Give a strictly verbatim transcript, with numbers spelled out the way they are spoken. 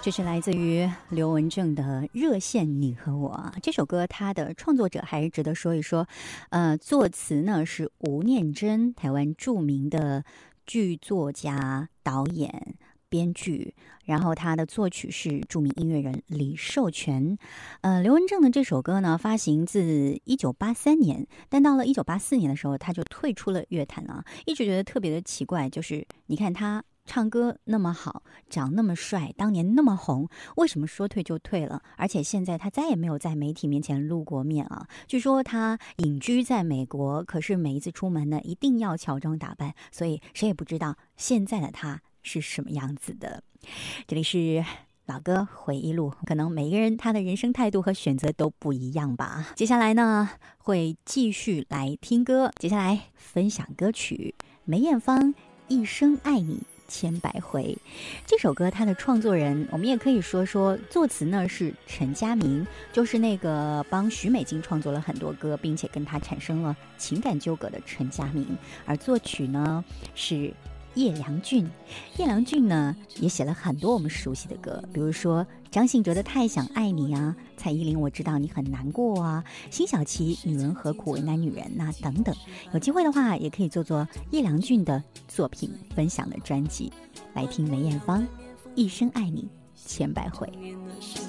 这是来自于刘文正的《热线你和我》这首歌，它的创作者还是值得说一说。呃，作词呢是吴念真，台湾著名的剧作家、导演、编剧，然后他的作曲是著名音乐人李寿全。呃，刘文正的这首歌呢，发行自一九八三年，但到了一九八四年的时候，他就退出了乐坛了。一直觉得特别的奇怪，就是你看他唱歌那么好，长那么帅，当年那么红，为什么说退就退了？而且现在他再也没有在媒体面前露过面啊。据说他隐居在美国，可是每一次出门呢，一定要乔装打扮，所以谁也不知道现在的他是什么样子的。这里是老歌回忆录，可能每个人他的人生态度和选择都不一样吧。接下来呢，会继续来听歌，接下来分享歌曲梅艳芳《一生爱你千百回》。这首歌它的创作人，我们也可以说说作词呢是陈嘉明，就是那个帮许美静创作了很多歌，并且跟他产生了情感纠葛的陈嘉明。而作曲呢是叶良俊，叶良俊呢也写了很多我们熟悉的歌，比如说张信哲的《太想爱你》啊，蔡依林《我知道你很难过》啊，辛晓琪《女人何苦为难女人》啊等等。有机会的话，也可以做做叶良俊的作品分享的专辑，来听梅艳芳《一生爱你千百回》。